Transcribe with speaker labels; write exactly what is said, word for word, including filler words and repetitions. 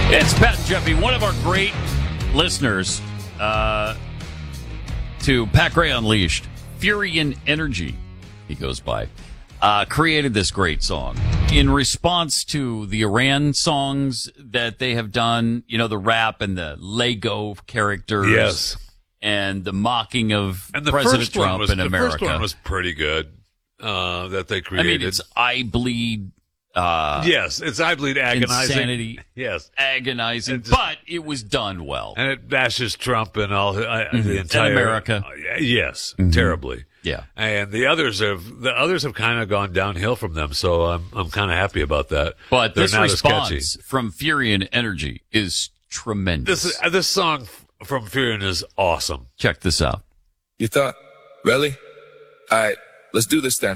Speaker 1: It's Pat and Jeffy, one of our great listeners uh, to Pat Gray Unleashed. Fury and Energy, he goes by, uh, created this great song in response to the Iran songs that they have done, you know, the rap and the Lego characters.
Speaker 2: Yes.
Speaker 1: And the mocking of
Speaker 2: and the
Speaker 1: President
Speaker 2: first one
Speaker 1: Trump
Speaker 2: was,
Speaker 1: in
Speaker 2: the
Speaker 1: America.
Speaker 2: The first one was pretty good uh, that they created.
Speaker 1: I mean, it's I Bleed. Uh,
Speaker 2: yes, it's I Bleed agonizing.
Speaker 1: Insanity.
Speaker 2: Yes.
Speaker 1: Agonizing.
Speaker 2: Just,
Speaker 1: but it was done well.
Speaker 2: And it bashes Trump and all uh,
Speaker 1: mm-hmm.
Speaker 2: the entire.
Speaker 1: And America.
Speaker 2: Uh, yes,
Speaker 1: mm-hmm.
Speaker 2: terribly.
Speaker 1: Yeah.
Speaker 2: And the others have the others have kind of gone downhill from them, so I'm I'm kind of happy about that.
Speaker 1: But
Speaker 2: They're
Speaker 1: this
Speaker 2: not
Speaker 1: response
Speaker 2: as sketchy.
Speaker 1: from Fury and Energy is tremendous.
Speaker 2: This uh, this song from Fury and is awesome.
Speaker 1: Check this out.
Speaker 3: You thought, really? All right, let's do this then.